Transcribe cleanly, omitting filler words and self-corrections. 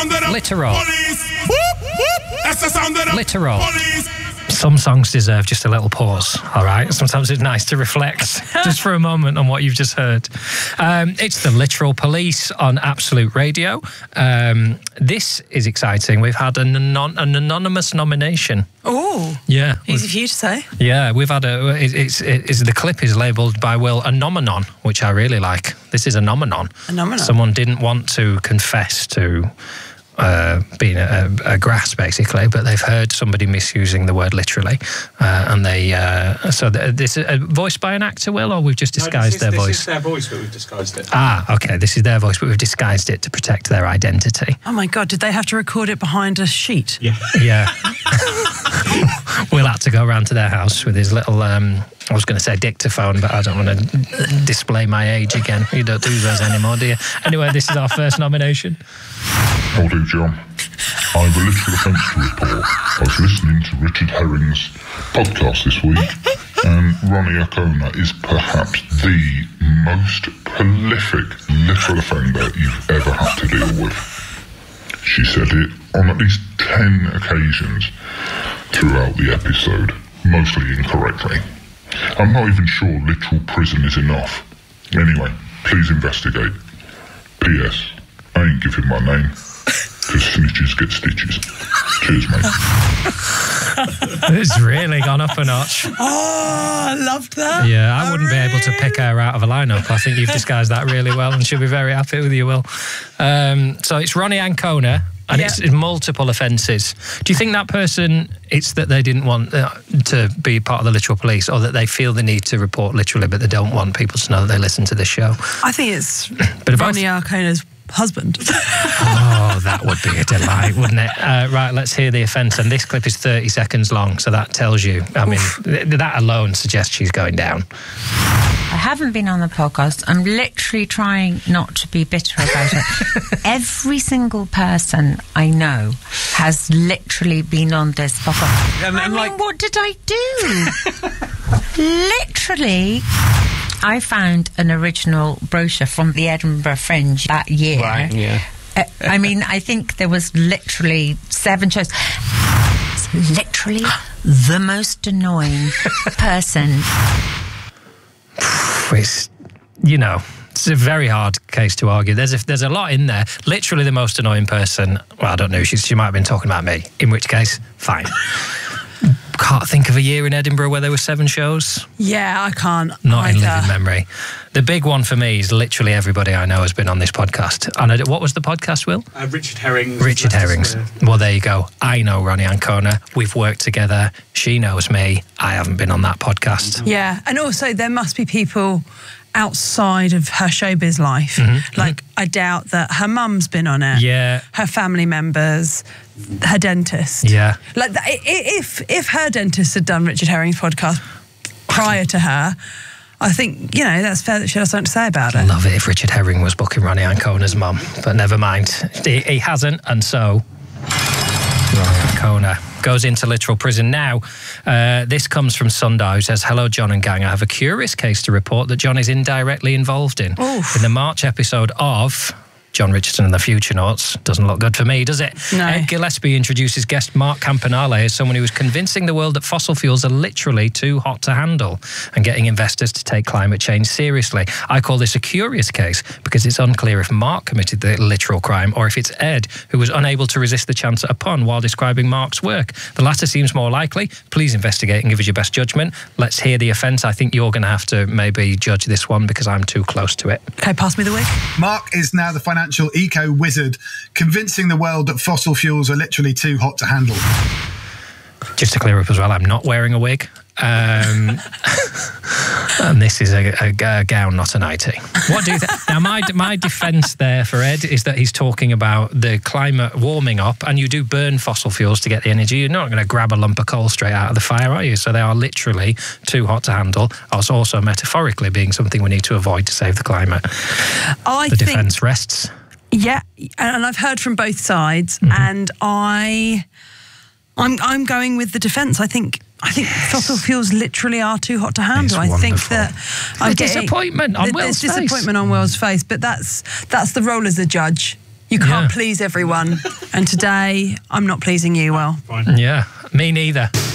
sound of the literal. police. Whoop, whoop. That's the sound of the Literal. police. Some songs deserve just a little pause, all right? Sometimes it's nice to reflect just for a moment on what you've just heard. It's the Literal Police on Absolute Radio. This is exciting. We've had an anonymous nomination. Oh, yeah. Easy for you to say. Yeah, we've had the clip is labelled by Will a nomenon, which I really like. This is a nomenon. A nomenon. Someone didn't want to confess to being a grass, basically, but they've heard somebody misusing the word literally, and they this is voiced by an actor, Will, or we've just disguised their voice? This is their voice, but we've disguised it. Okay, this is their voice, but we've disguised it to protect their identity. Oh my God, did they have to record it behind a sheet? Yeah. Will had to go around to their house with his little, I was going to say dictaphone, but I don't want to display my age again. You don't do those anymore, do you? Anyway, this is our first nomination. How do, John? I have a literal offence to report. I was listening to Richard Herring's podcast this week, and Ronnie O'Connor is perhaps the most prolific literal offender you've ever had to deal with. She said it on at least 10 occasions throughout the episode, mostly incorrectly. I'm not even sure literal prison is enough. Anyway, please investigate. P.S. I ain't giving my name, because snitches get stitches. Cheers, mate. It's really gone up a notch. Oh, I loved that. Yeah, I wouldn't be able to pick her out of a lineup. I think you've disguised that really well, and she'll be very happy with you, Will. So it's Ronnie Ancona, and it's multiple offences. Do you think that person, it's that they didn't want to be part of the Literal Police, or that they feel the need to report literally, but they don't want people to know that they listen to this show? I think it's but Ronnie Arcona's husband. Oh, that would be a delight, wouldn't it? Right, let's hear the offence. And this clip is 30 seconds long, so that tells you, I mean, that alone suggests she's going down. I haven't been on the podcast. I'm literally trying not to be bitter about it. Every single person I know has literally been on this podcast. What did I do? Literally, I found an original brochure from the Edinburgh Fringe that year. Right, yeah. I mean, I think there was literally 7 shows. It's literally the most annoying person. It's, it's a very hard case to argue. There's a lot in there. Literally the most annoying person. Well, I don't know. She might have been talking about me. In which case, fine. Can't think of a year in Edinburgh where there were 7 shows. Yeah, I can't. Not in living memory. The big one for me is literally everybody I know has been on this podcast. And what was the podcast, Will? Richard Herring's. Richard Herring's. Well, there you go. I know Ronnie Ancona. We've worked together. She knows me. I haven't been on that podcast. Yeah, and also there must be people outside of her showbiz life. Like, I doubt that her mum's been on it. Yeah. Her family members, her dentist. Yeah. Like, if her dentist had done Richard Herring's podcast prior to her, I think, that's fair that she has something to say about it. I'd love it if Richard Herring was booking Ronnie Ancona's mum, but never mind. He hasn't, and so Ronnie Ancona goes into literal prison now. This comes from Sundar, who says, "Hello, John and gang. I have a curious case to report that John is indirectly involved in. Oof. In the March episode of John Richardson and the Futurenauts. Doesn't look good for me, does it? No. Ed Gillespie introduces guest Mark Campanale as someone who was convincing the world that fossil fuels are literally too hot to handle and getting investors to take climate change seriously. I call this a curious case because it's unclear if Mark committed the literal crime or if it's Ed who was unable to resist the chance at a pun while describing Mark's work. The latter seems more likely. Please investigate and give us your best judgment. Let's hear the offence. I think you're going to have to maybe judge this one because I'm too close to it." Okay, pass me the wig. Mark is now the financial eco-wizard, convincing the world that fossil fuels are literally too hot to handle. Just to clear up as well, I'm not wearing a wig. And this is a gown, not an IT. What do you think? Now, my defence there for Ed is that he's talking about the climate warming up, and you do burn fossil fuels to get the energy. You're not going to grab a lump of coal straight out of the fire, are you? So they are literally too hot to handle, also metaphorically being something we need to avoid to save the climate. The defence rests. Yeah, and I've heard from both sides, and I'm going with the defence. I think fossil fuels literally are too hot to handle. It's I think that I'm disappointment on Will's face. Disappointment on Will's face, but that's the role as a judge. You can't Yeah. please everyone. And today, I'm not pleasing you well. Yeah, me neither.